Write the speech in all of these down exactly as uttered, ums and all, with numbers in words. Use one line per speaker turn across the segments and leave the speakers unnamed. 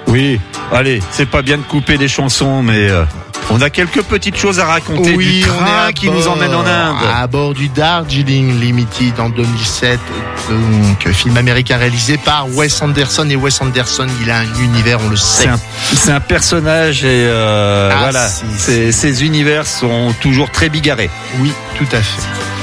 Oui, allez, c'est pas bien de couper des chansons, mais euh, on a quelques petites choses à raconter.
Oui,
du train qui nous emmène en Inde.
À bord du Darjeeling Limited en deux mille sept, donc film américain réalisé par Wes Anderson. Et Wes Anderson, il a un univers, on le sait.
C'est un, c'est un personnage et euh,
ah,
voilà,
si,
c'est, ces univers sont toujours très bigarrés.
Oui, tout à fait.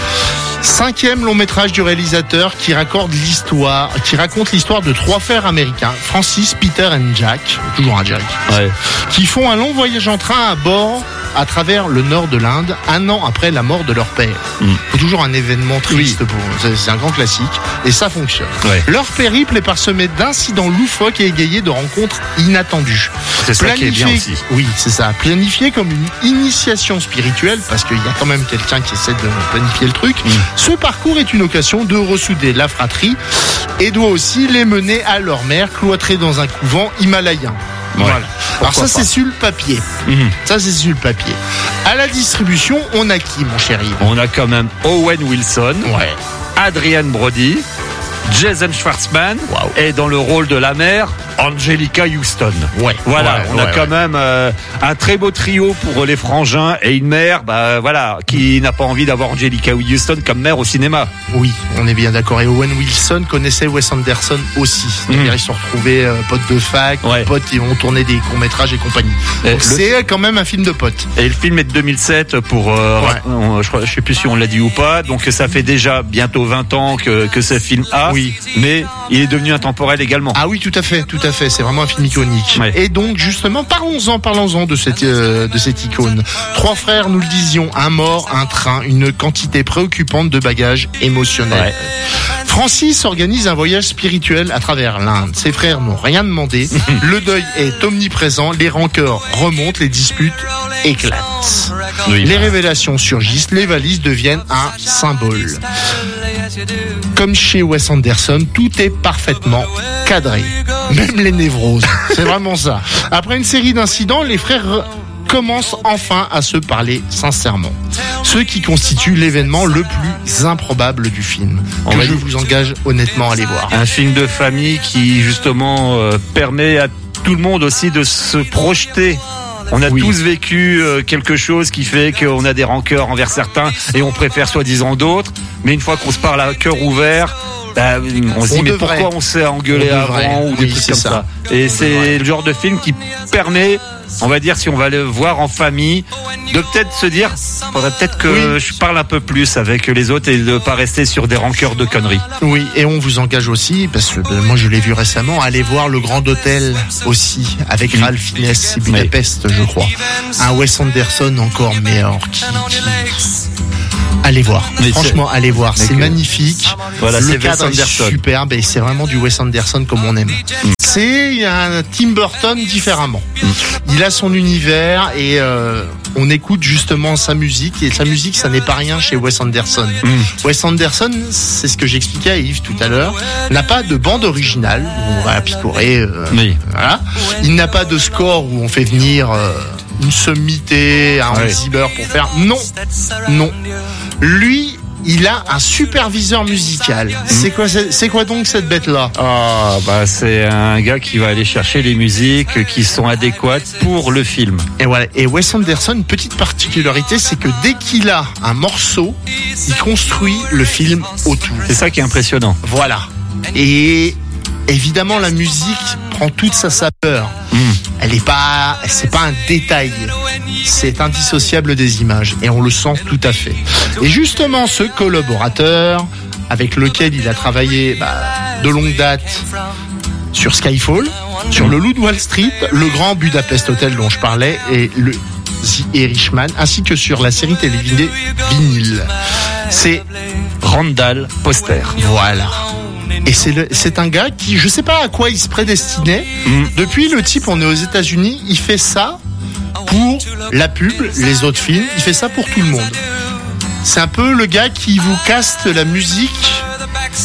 Cinquième long métrage du réalisateur qui raconte l'histoire, qui raconte l'histoire de trois frères américains, Francis, Peter et Jack, toujours un Jack,
Ouais.
qui font un long voyage en train à bord à travers le nord de l'Inde, un an après la mort de leur père.
Mm.
C'est toujours un événement triste
Oui.
pour eux. C'est, c'est un grand classique et ça fonctionne.
Ouais.
Leur périple est parsemé d'incidents loufoques et égayés de rencontres inattendues.
C'est ça qui est bien aussi.
Oui, c'est ça. Planifié comme une initiation spirituelle, parce qu'il y a quand même quelqu'un qui essaie de planifier le truc.
Mm.
Ce parcours est une occasion de ressouder la fratrie et doit aussi les mener à leur mère, cloîtrée dans un couvent himalayen.
Ouais.
Voilà. Alors ça,
pas.
c'est sur le papier.
Mmh.
Ça, c'est sur le papier. À la distribution, on a qui, mon chéri?
On a quand même Owen Wilson,
Ouais.
Adrian Brody, Jason Schwartzman,
Wow.
et dans le rôle de la mère, Angelica Houston.
Ouais.
Voilà,
Ouais,
on a
ouais,
quand
ouais.
même euh, un très beau trio pour les frangins et une mère, bah voilà, qui n'a pas envie d'avoir Angelica Houston comme mère au cinéma.
Oui, on est bien d'accord. Et Owen Wilson connaissait Wes Anderson aussi. C'est-à-dire,
Mmh.
ils se sont retrouvés euh, potes de fac,
Ouais.
potes qui ont tourné des courts-métrages et compagnie.
Et
Donc,
le-
c'est quand même un film de potes.
Et le film est de deux mille sept pour, euh,
Ouais.
on- je, crois, je sais plus si on l'a dit ou pas, donc ça fait déjà bientôt vingt ans que, que ce film a,
Oui.
mais il est devenu intemporel également.
Ah oui, tout à fait, tout à fait. C'est vraiment un film iconique.
Ouais.
Et donc, justement, parlons-en, parlons-en de cette, euh, de cette icône. Trois frères, nous le disions, un mort, un train, une quantité préoccupante de bagages émotionnels.
Ouais.
Francis organise un voyage spirituel à travers l'Inde. Ses frères n'ont rien demandé. Le deuil est omniprésent. Les rancœurs remontent, les disputes éclatent.
Oui.
Les révélations surgissent. Les valises deviennent un symbole. Comme chez Wes Anderson, tout est parfaitement cadré. Même les névroses. C'est vraiment ça. Après une série d'incidents, les frères commencent enfin à se parler sincèrement. Ce qui constitue l'événement le plus improbable du film.
On
Que
va
je
dire-
vous engage honnêtement à aller voir.
Un film de famille qui justement euh, permet à tout le monde aussi de se projeter. On a
Oui.
tous vécu euh, quelque chose qui fait qu'on a des rancœurs envers certains et on préfère soi-disant d'autres. Mais une fois qu'on se parle à cœur ouvert, bah, on se dit
On
mais
devrait.
pourquoi on s'est engueulé
On devrait.
avant ou des
Oui,
trucs
c'est
comme
ça.
ça. Et c'est
devrait.
le genre de film qui permet, on va dire, si on va le voir en famille, de peut-être se dire, faudrait peut-être que
Oui.
je parle un peu plus avec les autres et de pas rester sur des rancœurs de conneries.
Oui, et on vous engage aussi, parce que ben, moi je l'ai vu récemment, à aller voir Le Grand Hôtel aussi, avec
Mm.
Ralph Fiennes et Budapest, je crois. Un Wes Anderson encore meilleur. Qui, qui... Allez voir,
Mais
franchement, allez voir,
Mais
c'est
que-
magnifique.
Voilà,
le
c'est Wes
cadre est
Anderson.
superbe et c'est vraiment du Wes Anderson comme on aime. C'est un Tim Burton différemment. Il a son univers et euh, on écoute justement sa musique, et sa musique, ça n'est pas rien chez Wes Anderson.
Mm.
Wes Anderson, c'est ce que j'expliquais à Yves tout à l'heure, n'a pas de bande originale où on va picorer. euh,
Oui.
voilà. Il n'a pas de score où on fait venir euh, une sommité, un Hans
Ouais.
Zimmer pour faire. Non, non. Lui, il a un superviseur musical. C'est quoi, c'est, c'est quoi donc cette bête-là?
Ah, bah, c'est un gars qui va aller chercher les musiques qui sont adéquates pour le film.
Et voilà. Et Wes Anderson, une petite particularité, c'est que dès qu'il a un morceau, il construit le film autour.
C'est ça qui est impressionnant.
Voilà. Et évidemment, la musique prend toute sa saveur.
Mmh.
Elle est pas, c'est pas un détail. C'est indissociable des images. Et on le sent tout à fait. Et justement, ce collaborateur, avec lequel il a travaillé, bah, de longue date, sur Skyfall, sur Le Loup de Wall Street, Le Grand Budapest Hotel dont je parlais, et le The Irishman, ainsi que sur la série télévisée Vinyl. C'est,
Randall Poster.
voilà. Et c'est, le, c'est un gars qui, je sais pas à quoi il se prédestinait.
Mm.
Depuis, le type, on est aux États-Unis, il fait ça pour la pub, les autres films, il fait ça pour tout le monde. C'est un peu le gars qui vous caste la musique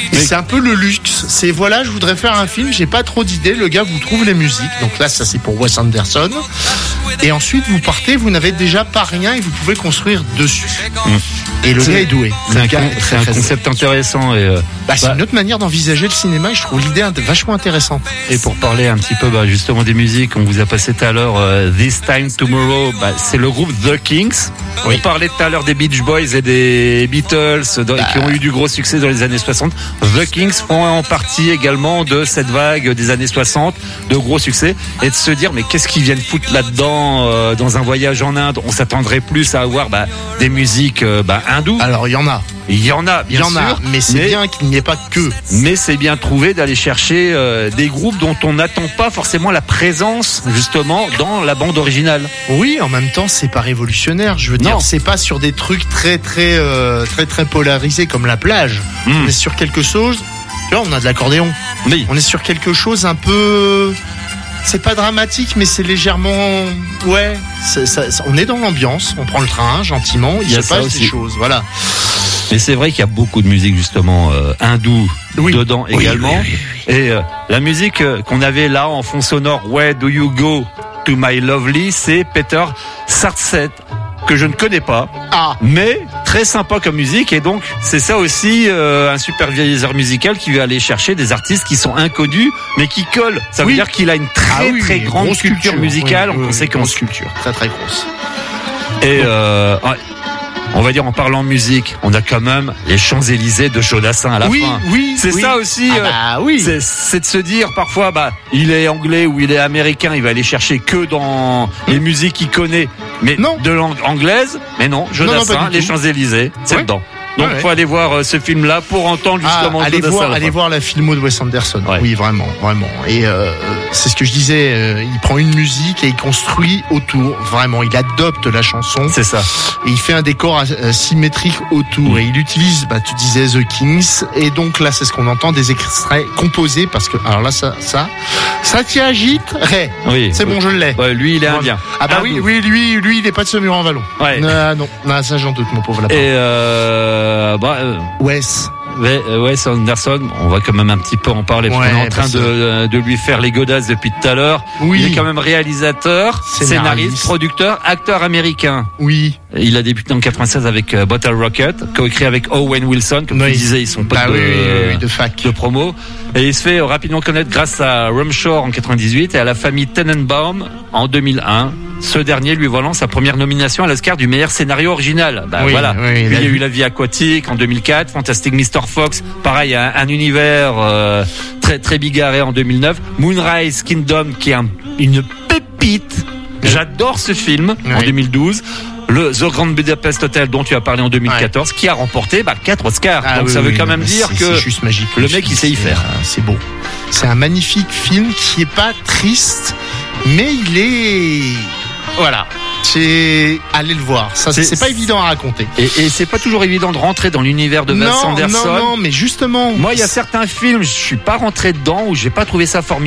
Et c'est un peu le luxe. C'est voilà, je voudrais faire un film, j'ai pas trop d'idées. Le gars vous trouve les musiques. Donc là, ça c'est pour Wes Anderson. Et ensuite, vous partez, vous n'avez déjà pas rien et vous pouvez construire dessus. Mmh. Et le
c'est,
gars est doué.
C'est, un, con, est c'est un concept doué. intéressant. Et euh,
bah, c'est bah, une autre manière d'envisager le cinéma et je trouve l'idée vachement intéressante.
Et pour parler un petit peu bah, justement des musiques, on vous a passé tout à l'heure euh, This Time Tomorrow, bah, c'est le groupe The Kinks. Oui. On parlait tout à l'heure des Beach Boys et des Beatles dans, bah. qui ont eu du gros succès dans les années soixante. The Kinks font en partie également de cette vague des années soixante, de gros succès. Et de se dire, mais qu'est-ce qu'ils viennent foutre là-dedans euh, dans un voyage en Inde? On s'attendrait plus à avoir bah, des musiques euh, bah, hindoues.
Alors il y en a.
Il y en a, bien sûr.
Il y en a, mais c'est mais, bien qu'il n'y ait pas que.
Mais c'est bien trouvé d'aller chercher euh, des groupes dont on n'attend pas forcément la présence, justement, dans la bande originale.
Oui, en même temps, c'est pas révolutionnaire. Je veux non. dire, c'est pas sur des trucs très, très, euh, très, très polarisés comme la plage. Mmh. On est sur quelque chose. Tu vois, on a de l'accordéon.
Oui.
On est sur quelque chose un peu. C'est pas dramatique, mais c'est légèrement. Ouais. C'est, ça, ça, on est dans l'ambiance. On prend le train gentiment. Il, il se passe des choses. Voilà.
Mais c'est vrai qu'il y a beaucoup de musique justement euh, hindoue oui. dedans oui, également. Oui, oui, oui. Et euh, la musique euh, qu'on avait là en fond sonore, Where Do You Go to My Lovely, c'est Peter Sarset, que je ne connais pas,
ah.
mais très sympa comme musique. Et donc c'est ça aussi euh, un superviseur musical qui va aller chercher des artistes qui sont inconnus mais qui collent. Ça veut
oui.
dire qu'il a une très ah oui, très grande culture, culture musicale
oui,
en
oui,
conséquence.
Culture très très grosse.
Et euh, on va dire en parlant musique, on a quand même les Champs-Élysées de Jodassin à la
oui,
fin.
Oui,
c'est
oui.
ça aussi.
Ah bah, oui.
c'est, c'est de se dire parfois, bah, il est anglais ou il est américain, il va aller chercher que dans les musiques qu'il connaît, mais
non.
de langue anglaise. Mais non, Jodassin, non, non, les Champs-Élysées, c'est ouais. dedans. Donc, il faut aller voir euh, ce film-là pour entendre justement.
Ah, allez voir, allez voir la filmo de Wes Anderson. Ouais. Oui, vraiment, vraiment. Et euh, c'est ce que je disais. Euh, il prend une musique et il construit autour. Vraiment, il adopte la chanson.
C'est ça.
Et il fait un décor euh, symétrique autour. Mmh. Et il utilise, bah, tu disais The Kinks. Et donc là, c'est ce qu'on entend, des extraits composés parce que, alors là, ça, ça, ça t'y agite. Hey,
oui.
C'est bon, je l'ai.
Ouais, lui, il est indien.
Ah bah ah, oui, oui, lui, lui, il est pas de Saumur-en-Vallon.
Ouais.
Euh, non, non, ça j'en doute, mon pauvre lapin.
Et euh... Euh, bah, euh,
Wes.
Wes Anderson, on va quand même un petit peu en parler parce ouais, qu'on est en train de, de lui faire les godasses depuis tout à l'heure.
Oui.
Il est quand même réalisateur, scénariste, scénariste producteur, acteur américain.
Oui.
Il a débuté en quatre-vingt-seize avec euh, Bottle Rocket, coécrit avec Owen Wilson, comme oui. tu disais, ils sont pas
bah
de,
oui, oui, oui, de fac,
de promo. Et il se fait rapidement connaître grâce à Rumshore en quatre-vingt-dix-huit et à la famille Tenenbaum en deux mille un. Ce dernier lui volant sa première nomination à l'Oscar du meilleur scénario original. Bah
oui,
voilà.
Oui,
Puis il y a eu La Vie aquatique en deux mille quatre, Fantastic mister Fox, pareil, un, un univers euh, très très bigarré en deux mille neuf, Moonrise Kingdom qui est un, une pépite. J'adore ce film oui. en deux mille douze. Le The Grand Budapest Hotel dont tu as parlé en deux mille quatorze, ouais. qui a remporté bah, quatre Oscars.
Ah,
Donc
oui,
ça veut
oui,
quand même dire
c'est,
que
c'est juste magique,
le mec il sait y faire.
Euh, c'est beau. C'est un magnifique film qui est pas triste, mais il est voilà. C'est allez le voir. Ça c'est, c'est pas évident à raconter.
Et, et c'est pas toujours évident de rentrer dans l'univers de Wes Anderson.
Non, non, non, mais justement.
Moi, il y a certains films, je suis pas rentré dedans ou j'ai pas trouvé ça formidable.